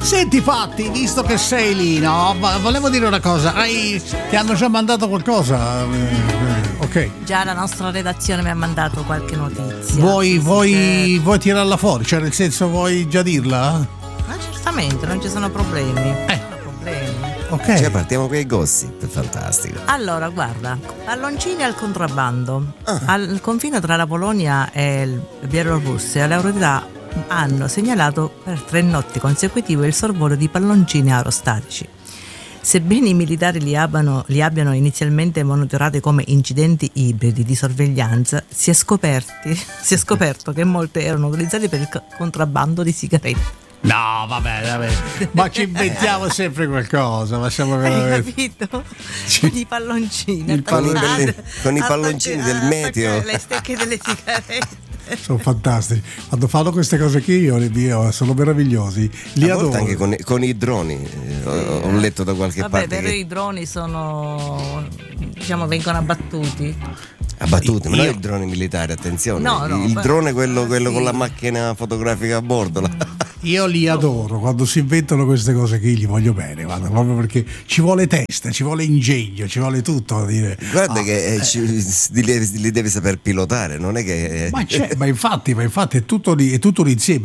Senti Fatti, visto che sei lì, no? Volevo dire una cosa, ti hanno già mandato qualcosa? Ok. Già la nostra redazione mi ha mandato qualche notizia. Vuoi tirarla fuori? Cioè nel senso, vuoi già dirla? Ma certamente, non ci sono problemi. Ok. Cioè partiamo con i gossip, fantastico. Allora, guarda, palloncini al contrabbando. Al confine tra la Polonia e la Bielorussia, le autorità hanno segnalato per 3 notti consecutive il sorvolo di palloncini aerostatici. Sebbene i militari li abbiano inizialmente monitorati come incidenti ibridi di sorveglianza, si è scoperto che molti erano utilizzati per il contrabbando di sigarette. No, vabbè, ma ci inventiamo sempre qualcosa, ma siamo veramente... Hai capito? Con i palloncini. Con i palloncini del meteo. Le stecche delle sigarette. Sono fantastici. Quando fanno queste cose qui io sono meravigliosi. Li adoro. Anche con i droni. Ho letto da qualche parte. Vabbè, però i droni sono, vengono abbattuti. Abbattuti, ma non i droni militari, attenzione. No, il drone quello con la macchina fotografica a bordo. Io li adoro, quando si inventano queste cose qui li voglio bene, guarda, proprio perché ci vuole testa, ci vuole ingegno, ci vuole tutto a dire. Guarda che li devi saper pilotare, non è che ma infatti è tutto l'insieme.